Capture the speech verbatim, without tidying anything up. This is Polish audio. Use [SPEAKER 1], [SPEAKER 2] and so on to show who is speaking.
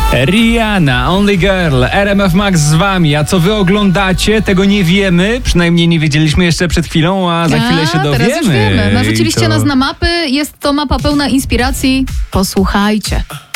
[SPEAKER 1] Rihanna, Only Girl, R M F Max z wami. A co wy oglądacie, tego nie wiemy. Przynajmniej nie wiedzieliśmy jeszcze przed chwilą, a za chwilę się
[SPEAKER 2] a,
[SPEAKER 1] dowiemy.
[SPEAKER 2] teraz już wiemy. Narzuciliście
[SPEAKER 1] to...
[SPEAKER 2] nas na mapy. Jest to mapa pełna inspiracji. Posłuchajcie.